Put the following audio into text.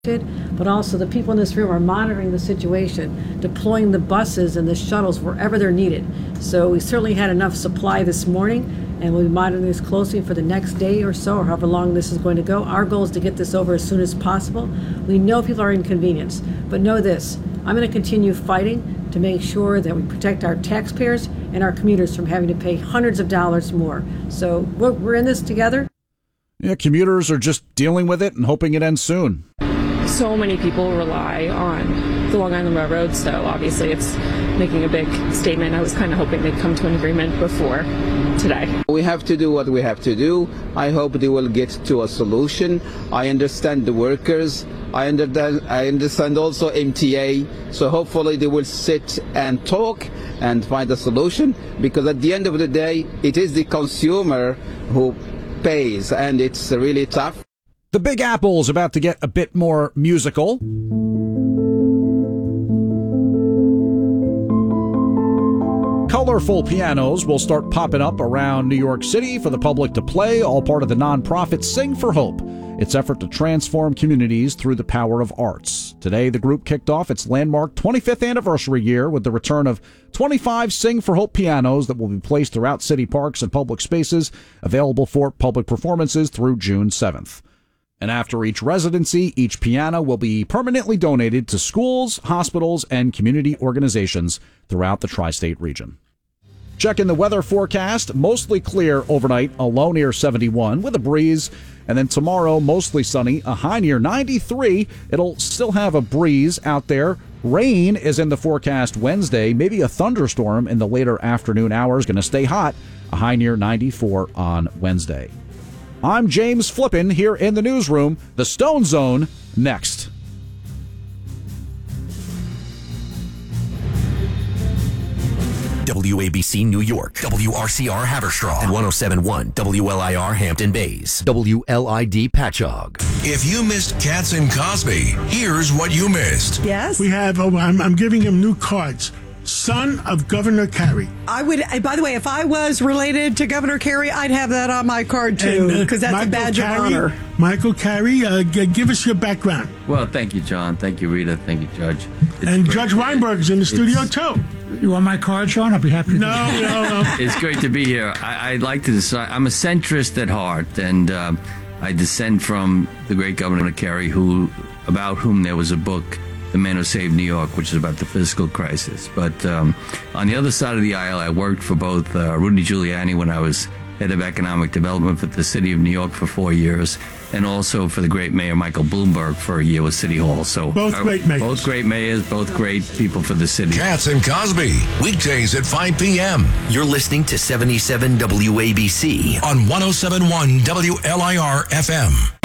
but also the people in this room are monitoring the situation, deploying the buses and the shuttles wherever they're needed. So we certainly had enough supply this morning, and we'll be monitoring this closely for the next day or so, or however long this is going to go. Our goal is to get this over as soon as possible. We know people are inconvenienced, but know this, I'm going to continue fighting to make sure that we protect our taxpayers and our commuters from having to pay hundreds of dollars more. So we're in this together. Yeah, commuters are just dealing with it and hoping it ends soon. So many people rely on the Long Island Railroad, so obviously it's making a big statement. I was kind of hoping they'd come to an agreement before today. We have to do what we have to do. I hope they will get to a solution. I understand the workers. I understand also MTA. So hopefully they will sit and talk and find a solution, because at the end of the day, it is the consumer who pays, and it's really tough. The Big Apple is about to get a bit more musical. Colorful pianos will start popping up around New York City for the public to play, all part of the nonprofit Sing for Hope, its effort to transform communities through the power of arts. Today, the group kicked off its landmark 25th anniversary year with the return of 25 Sing for Hope pianos that will be placed throughout city parks and public spaces, available for public performances through June 7th. And after each residency, each piano will be permanently donated to schools, hospitals, and community organizations throughout the tri-state region. Checking the weather forecast, mostly clear overnight, a low near 71 with a breeze. And then tomorrow, mostly sunny, a high near 93. It'll still have a breeze out there. Rain is in the forecast Wednesday, maybe a thunderstorm in the later afternoon hours. Going to stay hot, a high near 94 on Wednesday. I'm James Flippin here in the newsroom. The Stone Zone next. WABC New York, WRCR Haverstraw, and 107.1 WLIR Hampton Bays, WLID Patchogue. If you missed Katz and Cosby, here's what you missed. Yes? We have, I'm giving him new cards. Son of Governor Carey. I would, by the way, if I was related to Governor Carey, I'd have that on my card too, because that's Michael a badge of honor. Michael Carey, give us your background. Well, thank you, John. Thank you, Rita. Thank you, Judge. And Judge Weinberg's in the studio too. You want my card, Sean? I'll be happy to No. It's great to be here. I'd like to decide. I'm a centrist at heart, and I descend from the great Governor Carey, about whom there was a book, The Man Who Saved New York, which is about the fiscal crisis. But on the other side of the aisle, I worked for both Rudy Giuliani when I was head of economic development for the city of New York for 4 years, and also for the great mayor Michael Bloomberg for a year with City Hall. So both great mayors. Both great mayors, both great people for the city. Katz and Cosby, weekdays at 5 p.m. You're listening to 77 WABC on 107.1 WLIR FM.